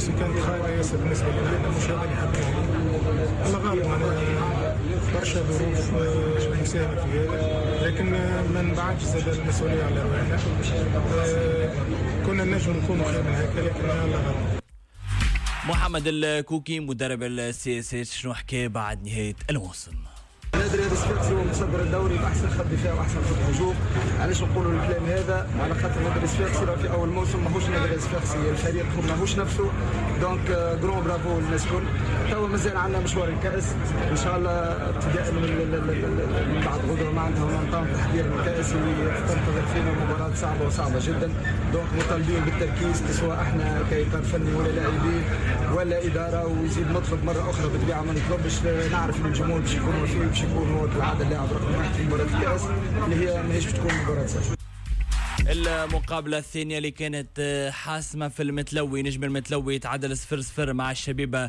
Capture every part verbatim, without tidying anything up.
توصي كانت خايبة ياسر بالنسبة لنا، احنا مش هذا اللي حبينا. الله غالب معناها برشا ظروف مساهمة في هذا، لكن ما نبعدش زاد المسؤولية على رواحنا. كنا نجم نكونوا خير من هكا، لكن الله غالب. محمد الكوكي مدرب السي اس اس شنو حكى بعد نهاية الموسم؟ نادي الصفاقسي هو متصدر الدوري باحسن خط دفاع واحسن خط هجوم. علاش نقولوا الكلام هذا؟ على خاطر نادي الصفاقسي راه في اول موسم ماهوش نادي الصفاقسي، الفريق ماهوش نفسه. دونك جرون برافو للناس الكل. توا مازال عندنا مشوار الكاس ان شاء الله، ابتداء من بعد غدوه ما عندهم نظام تحضير الكاس اللي تنتظر فينا مباراه صعبه وصعبه جدا. دونك مطالبين بالتركيز سواء احنا كاطار فني ولا لاعبين ولا اداره، ويزيد نطلب مره اخرى بالطبيعه ما نطلبش، نعرف ان الجمهور باش يكون وفي باش يكون هو كالعاده اللاعب رقم واحد في مباراه الكاس اللي هي ماهيش بتكون مباراه سهله. المقابلة الثانية اللي كانت حاسمة في المتلوي، نجم المتلوي تعادل صفر صفر مع الشبيبة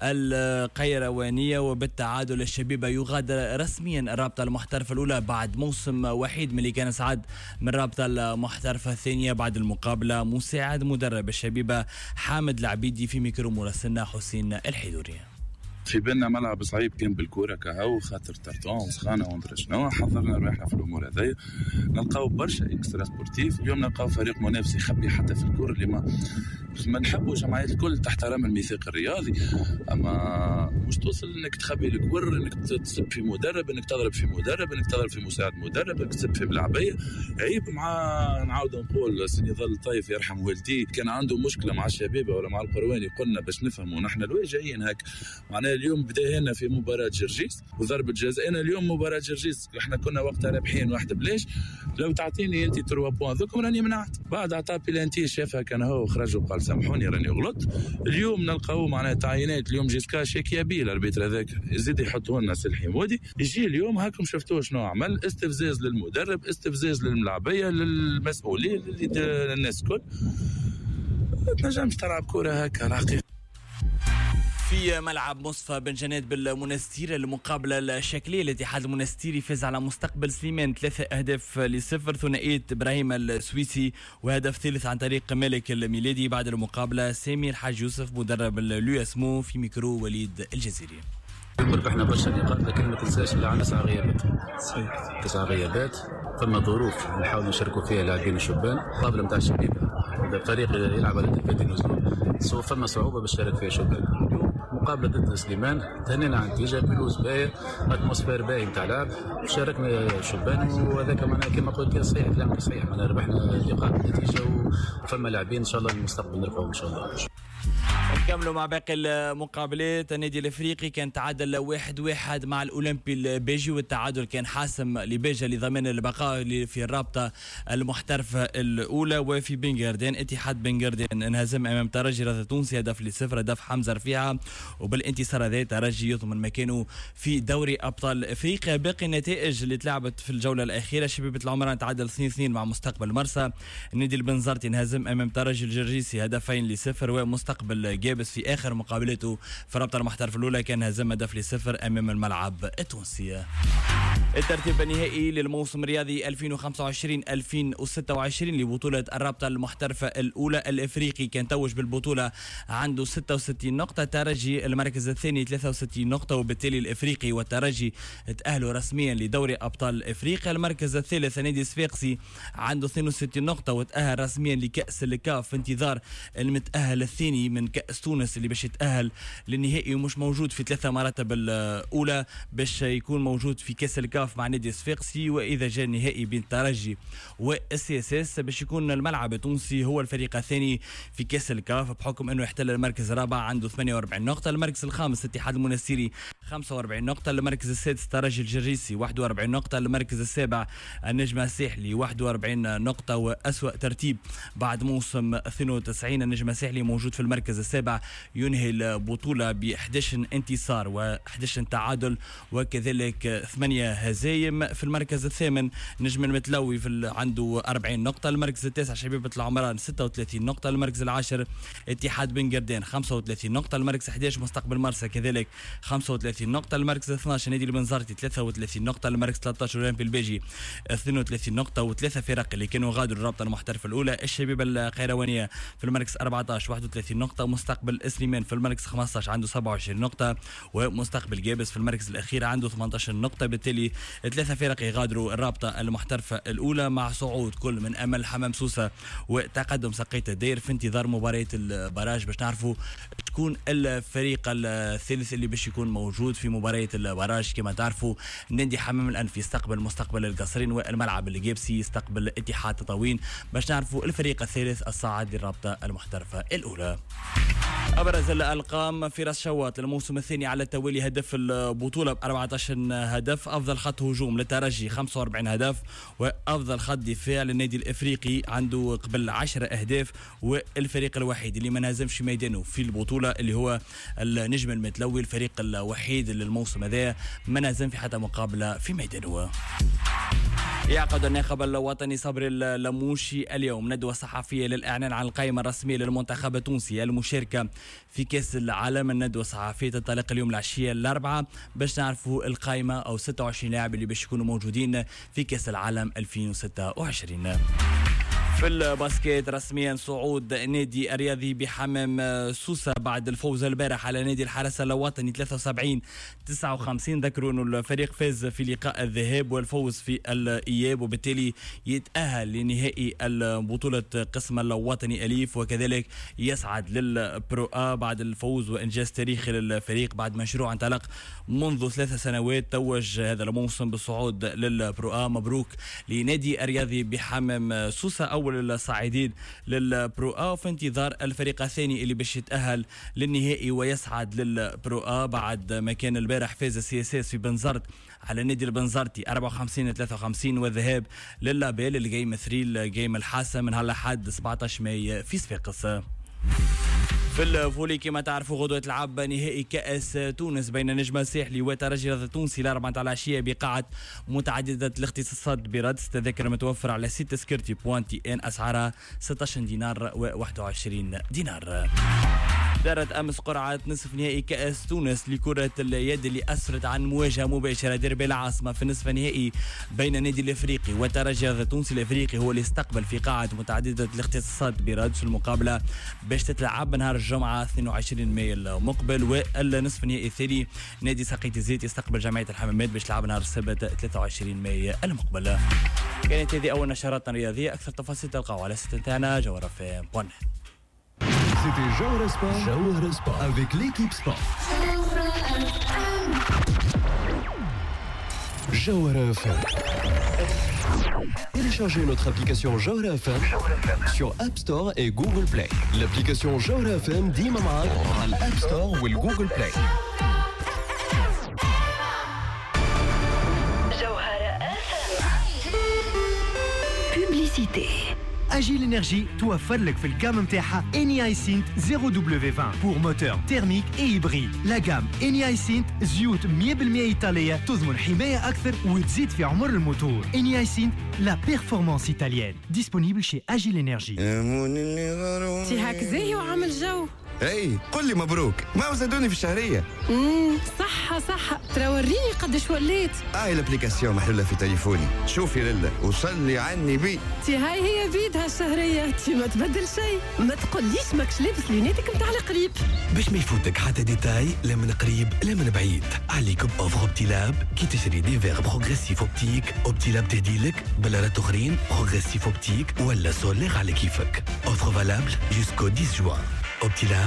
القيروانية، وبالتعادل الشبيبة يغادر رسميا الرابطة المحترفة الأولى بعد موسم وحيد من اللي كان صعد من الرابطة المحترفة الثانية. بعد المقابلة مساعد مدرب الشبيبة حامد العبيدي في ميكرو مراسلنا حسين الحيدوري. في بالنا ملعب صعيب كان بالكوره كهو خاطر ترتون وسخانه وندري شنو، حضرنا روحنا في الامور هذيا. نلقاو برشا اكسترا سبورتيف، اليوم نلقاو فريق منافس يخبي حتى في الكوره اللي ما ما نحبوا جمعيات الكل تحترم الميثاق الرياضي، اما مش توصل انك تخبي الكور، انك تسب في مدرب، انك تضرب في مدرب، انك تضرب في مساعد مدرب، انك تسب في ملعبيه. عيب. مع نعاود نقول سيدي ظل طيف يرحم والديه كان عنده مشكله مع الشبيبه ولا مع القرواني، قلنا باش نفهموا نحن الواجعين هكا. معناها اليوم بداينا في مباراه جرجيس وضربه جزاء، انا اليوم مباراه جرجيس احنا كنا وقتها رابحين واحد بلاش، لو تعطيني انت ثلاثة بوان ذوكم راني منعت. بعد عطا بلانتي شافها كان هو خرج وقال سامحوني راني غلط. اليوم نلقاو معناها تعيينات، اليوم جيسكا شيكيابي الاربيتر هذاك يزيد يحطوا لنا سلحي مودي، يجي اليوم هاكم شفتوا شنو عمل، استفزاز للمدرب، استفزاز للملاعبيه، للمسؤولين، للناس الكل. ما تنجمش تلعب كوره هكا رقيق. في ملعب مصطفى بن جناد بالمنستير المقابلة الشكلية، الاتحاد المنستيري فاز على مستقبل سليمان ثلاثة أهداف لصفر، ثنائية إبراهيم السويسي وهدف ثالث عن طريق مالك الميلادي. بعد المقابلة سامي الحاج يوسف مدرب اليو اسمو في ميكرو وليد الجزيري. ربحنا برشا نقاط لكن ما تنساش اللي عندنا تسع غيابات. صحيح. تسع غيابات، ثم ظروف نحاول نشاركوا فيها لاعبين الشبان. قابله نتاع الشبيبه الفريق يلعب على تلفات النزول، سوف فما صعوبه باش يشارك فيها شبان. مقابله ضد سليمان تهنينا عن النتيجه، فلوس باهي، اتموسفير باهي نتاع لعب، شاركنا شبان وهذاك معناها كما قلت صحيح كلامك صحيح، معناها ربحنا لقاء بالنتيجه وفما لاعبين ان شاء الله المستقبل نرفعوا ان شاء الله. نكملوا مع باقي المقابلات. النادي الافريقي كان تعادل واحد واحد مع الاولمبي البيجي، والتعادل كان حاسم لبيجا لضمان البقاء في الرابطه المحترفه الاولى. وفي بنغردان اتحاد بنغردان انهزم امام ترجي رادة تونسي هدف لصفر، هدف حمزه رفيعه، وبالانتصار هذا ترجي يضمن مكانه في دوري ابطال افريقيا. باقي النتائج اللي تلعبت في الجوله الاخيره: شبيبه العمران تعادل اثنين اثنين مع مستقبل مرسى، النادي البنزرتي انهزم امام ترجي الجرجيسي هدفين لصفر، ومستقبل جابس في اخر مقابلته في الرابطه المحترفه الاولى كان هزم هدف لصفر امام الملعب التونسي. الترتيب النهائي للموسم الرياضي ألفين وخمسة وعشرين ألفين وستة وعشرين لبطوله الرابطه المحترفه الاولى. الافريقي كان توج بالبطوله عنده ستة وستين نقطه، ترجي المركز الثاني ثلاثة وستين نقطه، وبالتالي الافريقي والترجي تاهلوا رسميا لدوري ابطال افريقيا. المركز الثالث نادي الصفاقسي عنده اثنين وستين نقطه وتاهل رسميا لكاس الكاف في انتظار المتاهل الثاني من كاس تونس اللي باش يتاهل للنهائي ومش موجود في ثلاثه مراتب الاولى باش يكون موجود في كاس الكاف مع نادي الصفاقسي. واذا جاء النهائي بين الترجي والسي اس اس باش يكون الملعب التونسي هو الفريق الثاني في كاس الكاف بحكم انه يحتل المركز الرابع عنده ثمانية وأربعين نقطه. المركز الخامس اتحاد المنستيري خمسة وأربعين نقطه، المركز السادس ترجي الجريسي واحد وأربعين نقطه، المركز السابع النجم الساحلي واحد وأربعين نقطه. واسوا ترتيب بعد موسم اثنين وتسعين النجم الساحلي موجود في المركز السابع ينهي البطوله ب أحد عشر انتصار وأحد عشر تعادل وكذلك ثمانية هزايم. في المركز الثامن نجم المتلوي في عنده أربعين نقطه، المركز التاسع شبيبه العمران ستة وثلاثين نقطه، المركز العاشر اتحاد بنغردان خمسة وثلاثين نقطه، المركز أحد عشر مستقبل مرسى كذلك خمسة وثلاثين نقطه، المركز اثني عشر نادي البنزرتي ثلاثة وثلاثين نقطه، المركز ثلاثة عشر اولمبي البيجي اثنين وثلاثين نقطه. وثلاثه فرق اللي كانوا غادروا الرابطه المحترفه الاولى: الشبيبه القيروانيه في المركز أربعة عشر واحد وثلاثين نقطه، مستقبل مستقبل سليمان في المركز خمسة عشر عنده سبعة وعشرين نقطة، ومستقبل جابس في المركز الأخير عنده ثمانية عشر نقطة. بالتالي ثلاثة فرق يغادروا الرابطة المحترفة الأولى مع صعود كل من أمل حمام سوسة وتقدم سقيت الدير في انتظار مباراة البراج باش نعرفوا تكون الفريق الثالث اللي باش يكون موجود في مباراة البراج. كما تعرفوا نادي حمام الأنف يستقبل مستقبل القصرين، والملعب الجابسي يستقبل اتحاد تطاوين باش نعرفوا الفريق الثالث الصاعد للرابطة المحترفة الأولى. أبرز الأرقام: فراس شواط الموسم الثاني على التوالي هدف البطولة ب أربعة عشر هدف، أفضل خط هجوم للترجي خمسة وأربعين هدف، وأفضل خط دفاع للنادي الإفريقي عنده قبل عشرة أهداف، والفريق الوحيد اللي ما نهزمش ميدانه في البطولة اللي هو النجم المتلوي، الفريق الوحيد اللي الموسم هذا ما نهزم في حتى مقابلة في ميدانه. يعقد الناخب الوطني صبري اللموشي اليوم ندوة صحفية للإعلان عن القائمة الرسمية للمنتخب التونسي المشاركة في كأس العالم. الندوة الصحفية تنطلق اليوم العشية الأربعاء باش نعرفوا القائمة أو ستة وعشرين لاعب اللي باش يكونوا موجودين في كأس العالم ألفين وستة وعشرين. في الباسكيت رسميا صعود النادي الرياضي بحمام سوسة بعد الفوز البارح على نادي الحرس الوطني ثلاثة وسبعين تسعة وخمسين. ذكروا أن الفريق فاز في لقاء الذهاب والفوز في الإياب، وبالتالي يتأهل لنهائي البطولة قسم الوطني أليف، وكذلك يصعد للبرو آ بعد الفوز وإنجاز تاريخي للفريق بعد مشروع انطلق منذ ثلاث سنوات. توج هذا الموسم بالصعود للبرو آ. مبروك لنادي الرياضي بحمام سوسة أول الصاعدين للبرو آ، في انتظار الفريق الثاني اللي باش يتأهل للنهائي ويصعد للبرو آ بعد ما كان البارح فاز سي اس اس في بنزرت على النادي البنزرتي أربعة وخمسين ثلاثة وخمسين، والذهاب للابيل الجيم ثلاثة الجيم الحاسم من هالحد سبعة عشر ماي في صفاقس. في الفولي كما تعرفوا غدوة تلعب نهائي كأس تونس بين نجم الساحلي وترجي التونسي الأربعة العشية بقاعة متعددة الاختصاصات برادس. التذاكر متوفرة على سيت سكيرتي بوانتي ان أسعارها ستة عشر دينار وواحد وعشرين دينار. دارت أمس قرعة نصف نهائي كأس تونس لكرة اليد اللي أسفرت عن مواجهة مباشرة ديربي العاصمة في نصف نهائي بين النادي الأفريقي وترجي التونسي. الأفريقي هو اللي استقبل في قاعة متعددة الاختصاصات برادس. المقابلة باش تتلعب نهار الجمعة اثنين وعشرين ماي المقبل، والنصف النهائي الثاني نادي ساقيت الزيت يستقبل جمعية الحمامات باش تلعب نهار السبت ثلاثة وعشرين ماي المقبل. كانت هذه أول نشراتنا الرياضية. أكثر تفاصيل تلقاو على ست تاعنا جوهرة في بون. C'était Jawhara Sport, Jawhara Sport avec l'équipe Sport. Jawhara F M. Téléchargez notre application Jawhara F M sur App Store et Google Play. L'application Jawhara F M ديما معاك على الأب ستور والجوجل بلاي. جوهرة F M. Publicité. Agile Energy توفر لك في الجام متاعها إني آي سينت زيرو دبليو عشرين pour moteur thermique et hybride. لا جام إني آي سينت زيوت مية بالمية إيطالية تضمن حماية أكثر وتزيد في عمر الموتور. إني آي سينت لا بيرفورمانس إيطاليenne. disponible chez Agile Energy. تي هاك زاهي وعامل جو. اي قل لي مبروك، ما زادوني في الشهريه. امم صح صح، ترى وريني قداش وليت. هاي الابليكاسيون محلوله في تليفوني. شوفي لله وصلي عني بي. تي هاي هي بيدها الشهريه، تي ما تبدل شيء. ما تقوليش ماكش لابس لونيتك نتاع القريب. باش ما يفوتك حتى ديتاي لا من قريب لا من بعيد. عليكم اوفر اوبتي لاب كي تشري دي فيغ بروغريسيف اوبتيك. اوبتي لاب تهدي لك بلارات اخرين بروغريسيف اوبتيك ولا سولير على كيفك. اوفر فالابل جوسكو عشرة جوان. اوبتي لاب